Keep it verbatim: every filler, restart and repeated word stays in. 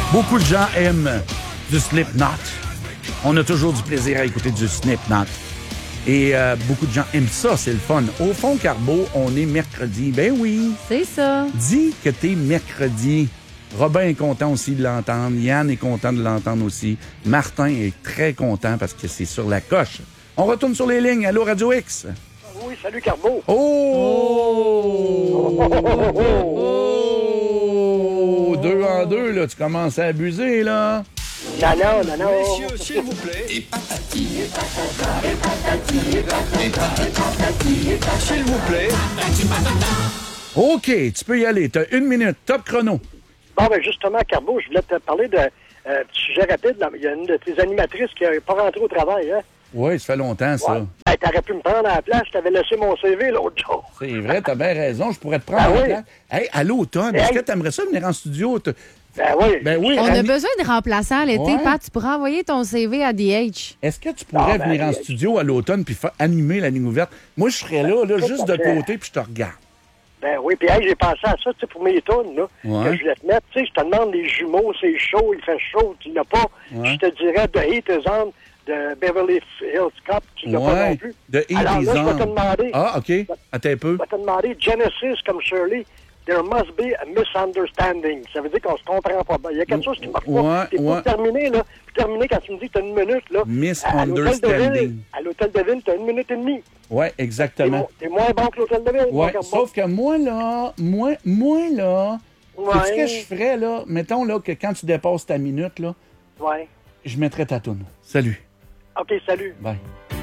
Beaucoup de gens aiment du Slipknot. On a toujours du plaisir à écouter du Slipknot. Et euh, beaucoup de gens aiment ça, c'est le fun. Au fond, Carbo, on est mercredi. Ben oui. C'est ça. Dis que t'es mercredi. Robin est content aussi de l'entendre. Yann est content de l'entendre aussi. Martin est très content parce que c'est sur la coche. On retourne sur les lignes. Allô, Radio X? Oui, salut, Carbo. Oh! Oh! Oh! Oh! Oh! Deux en deux, là. Tu commences à abuser, là. Non, non, non, non. Messieurs, s'il vous plaît. Et patati. Et patata. Et patati. Et patati. Et patati. S'il vous plaît. OK, tu peux y aller. T'as une minute. Top chrono. Bon, ben justement, Carbo, je voulais te parler de euh, petit sujet rapide. Là. Il y a une de tes animatrices qui n'est pas rentrée au travail, hein? Oui, ça fait longtemps, ça. Ouais. Ben, t'aurais pu me prendre à la place. Je t'avais laissé mon C V l'autre jour. C'est vrai, t'as bien raison. Je pourrais te prendre Ah à la oui. place. Hey, à l'automne, Hey. est-ce que t'aimerais ça venir en studio? Te- Ben oui. Ben oui, On a Annie- besoin de remplaçants l'été, Ouais. Pat. Tu pourras envoyer ton C V à D H. Est-ce que tu pourrais Ah, ben, venir en euh, studio à l'automne puis fa- animer la ligne ouverte? Moi, je serais là, là, tout juste à de fait. côté, puis je te regarde. Ben oui, puis hey, j'ai pensé à ça, tu sais, pour mes tunes, là, Ouais. que je voulais te mettre. Tu sais, je te demande des jumeaux, c'est chaud, il fait chaud, tu l'as pas. Ouais. Je te dirais The Heat is On de Beverly Hills Cop, tu l'as pas non Ouais, plus. de Heat Alors is là, je vais te On. demander, Ah, OK. Attends un peu. je vais te demander Genesis comme Shirley. There must be a misunderstanding. Ça veut dire qu'on se comprend pas. Il y a quelque chose qui marche pas. Ouais, Et pour ouais. terminer, là, pour terminer, quand tu me dis que tu as une minute, là, à l'hôtel de ville, Misunderstanding. à l'hôtel de ville, tu as une minute et demie. Ouais, T'es, exactement. mo- t'es moins bon que l'hôtel de ville. mon Ouais, Carbo. sauf que moi, là, moi, moi, là, Ouais. sais-tu ce que je ferais, là? Mettons, là, que quand tu dépasses ta minute, là, Ouais. je mettrais ta toune. Salut. OK, salut. Bye.